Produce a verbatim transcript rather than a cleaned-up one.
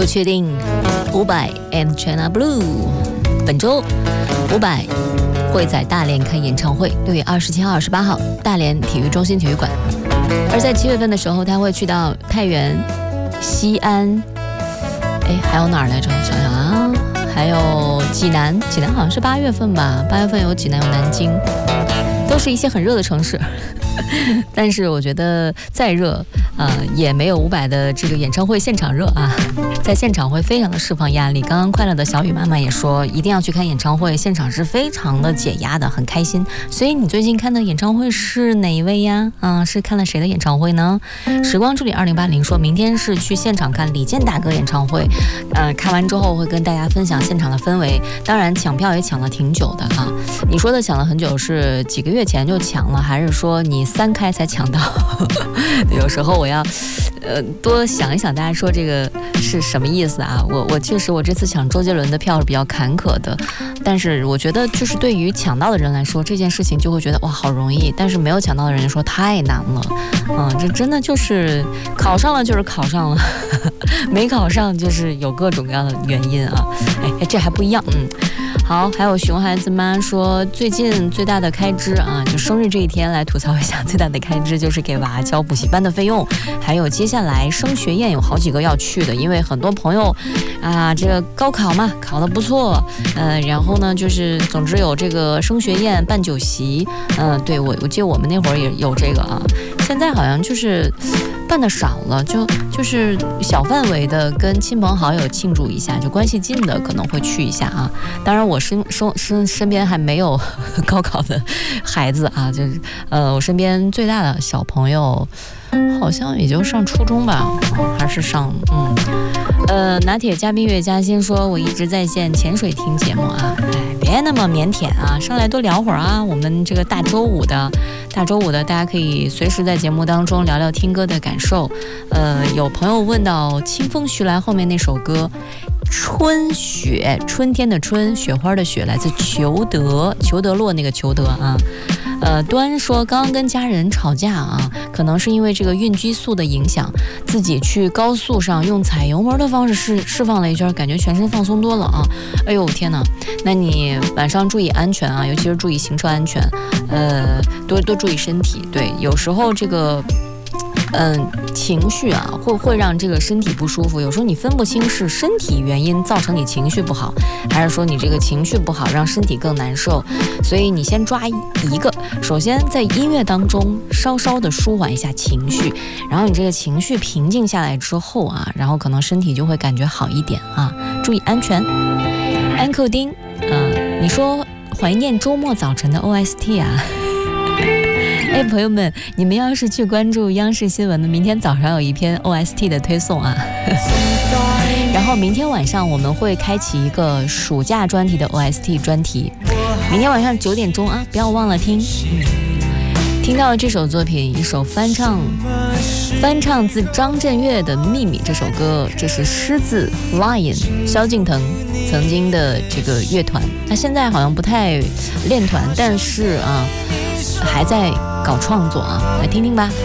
不确定。伍佰 and China Blue， 本周伍佰会在大连开演唱会，六月二十七号、二十八号，大连体育中心体育馆。而在七月份的时候，他会去到太原、西安，哎，还有哪儿来着？想想啊，还有济南，济南好像是八月份吧，八月份有济南，有南京，都是一些很热的城市。但是我觉得再热，呃，也没有伍佰的这个演唱会现场热啊，在现场会非常的释放压力。刚刚快乐的小雨妈妈也说，一定要去看演唱会，现场是非常的解压的，很开心。所以你最近看的演唱会是哪一位呀？啊，是看了谁的演唱会呢？时光助理二零八零说，明天是去现场看李健大哥演唱会，呃，看完之后会跟大家分享现场的氛围。当然抢票也抢了挺久的啊。你说的抢了很久是几个月前就抢了，还是说你三开才抢到？有时候我要呃多想一想，大家说这个是什么意思啊？我我确实我这次抢周杰伦的票是比较坎坷的，但是我觉得就是对于抢到的人来说，这件事情就会觉得哇好容易，但是没有抢到的人说太难了。嗯，这真的就是考上了就是考上了，没考上就是有各种各样的原因啊。哎哎，这还不一样。嗯。好，还有熊孩子妈说，最近最大的开支啊，就生日这一天来吐槽一下，最大的开支就是给娃交补习班的费用，还有接下来升学宴有好几个要去的，因为很多朋友啊，这个高考嘛考得不错，呃，然后呢就是总之有这个升学宴办酒席，嗯、呃，对我我记得我们那会儿也有这个啊，现在好像就是办的少了，就就是小范围的跟亲朋好友庆祝一下，就关系近的可能会去一下啊。当然我身身身身边还没有高考的孩子啊，就是呃我身边最大的小朋友好像也就上初中吧，还是上嗯呃拿铁嘉宾岳嘉欣说，我一直在线潜水听节目啊，哎别那么腼腆啊，上来多聊会儿啊。我们这个大周五的大周五的大家可以随时在节目当中聊聊听歌的感受。呃有朋友问到清风徐来后面那首歌春雪，春天的春，雪花的雪，来自裘德，裘德洛那个裘德啊。呃，端说刚刚跟家人吵架啊，可能是因为这个孕激素的影响，自己去高速上用踩油门的方式释释放了一圈，感觉全身放松多了啊。哎呦天哪，那你晚上注意安全啊，尤其是注意行车安全，呃，多多注意身体。对，有时候这个。嗯，情绪啊，会会让这个身体不舒服。有时候你分不清是身体原因造成你情绪不好，还是说你这个情绪不好让身体更难受。所以你先抓一个，首先在音乐当中稍稍的舒缓一下情绪，然后你这个情绪平静下来之后啊，然后可能身体就会感觉好一点啊。注意安全。安扣丁，呃，你说怀念周末早晨的 O S T 啊。哎，朋友们，你们要是去关注央视新闻的，明天早上有一篇 O S T 的推送啊。然后明天晚上我们会开启一个暑假专题的 O S T 专题，明天晚上九点钟啊，不要忘了听。嗯，听到了这首作品，一首翻唱，翻唱自张震岳的《秘密》这首歌，这是狮子 Lion 萧敬腾曾经的这个乐团，他现在好像不太练团，但是啊，还在搞创作啊，来听听吧。